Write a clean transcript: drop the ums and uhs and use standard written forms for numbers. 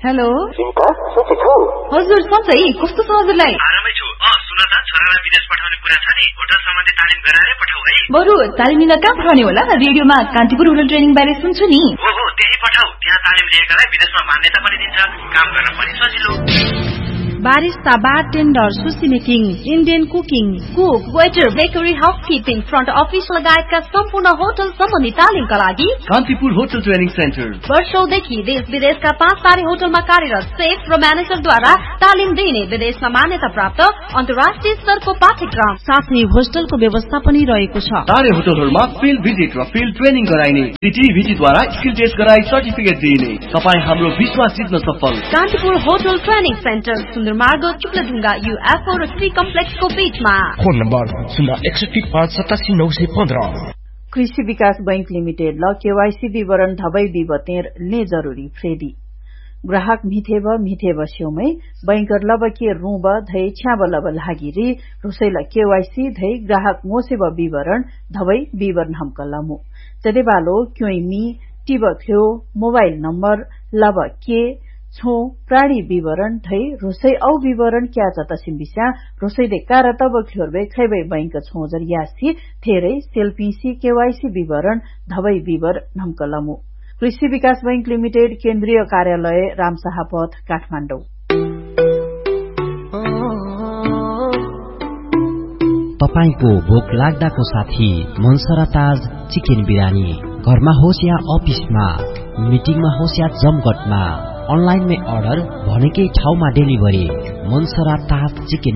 Hello Sita सन्चै छौ? हजुर सन्चै, कस्तो छ हजुरलाई? आरामै छु। सुन त, छोरालाई विदेश पठाउने कुरा छ नि, होटल सम्बन्धी तालिम गराएरै पठाऊ है। बरु तालिम लिन कहाँ पठाउने होला? रेडियोमा कान्तिपुर होटल ट्रेनिङ बारे सुन्छु नि। हो त्यही पठाऊ। त्यहाँ तालिम लिएकालाई विदेशमा मान्यता पनि दिन्छ, काम गर्न पनि सजिलो। Barista, bartender, sushi making, Indian cooking, cook, waiter, bakery, housekeeping, front office लगायतका सम्पूर्ण होटल सम्बन्धी तालिमका लागि कान्तिपुर होटल ट्रेनिङ सेन्टर वर्षौंदेखि देश विदेशका 5 तारे होटलमा कार्यरत सेफ र म्यानेजरद्वारा तालिम दिइने विदेशमा मान्यता प्राप्त अन्तर्राष्ट्रिय स्तरको पाठ्यक्रम साथै होस्टलको व्यवस्था पनि रहेको छ। तारे होटलहरूमा फिल्ड भिजिट र फिल्ड ट्रेनिङ गराइने, सिटिभिजीद्वारा स्किल टेस्ट गराई सर्टिफिकेट दिइने। तपाई हाम्रो विश्वास जित्न सफल। Kantipur hotel training centre, सुन्दरमार्ग, चुक्लेढुङ्गा, UFO र श्री कम्प्लेक्सको बीचमा। Phone number 061578915। कृषि विकास बैंक लिमिटेड ल केवाईसी विवरण धबै विवतेर ले जरूरी फ्रेडी ग्राहक मिथेब स्योमै बैंकर लब के रूब धै छ्याब लब लागिरी रुसैल केवाईसी धै ग्राहक मोसेब विवरण धबै विवरण हमकलमु जदेबालो क्योइमी टिब थ्यो मोबाइल नम्बर लब के छो प्राणी विवरण धै रुसै औ विवरण क्या जतसिम बिस्या रुसैले कारतब ख्योरबे खैबै बैंक छोजर यासी थेरै सेल्फीसी केवाईसी विवरण धबै विवर नमकलमु। कृषि विकास बैंक लिमिटेड, केन्द्रीय कार्यालय, रामशाह पथ, काठमाडौँ। तपाईको भोक लाग्दाको साथी मनसरा ताज चिकन बिरानी। घरमा होस् या अफिसमा, मिटिङमा होस् या जमघटमा, अनलाइनमै अर्डर, भनेकै ठाउँमा डेलिभरी। मनसरा ताज चिकन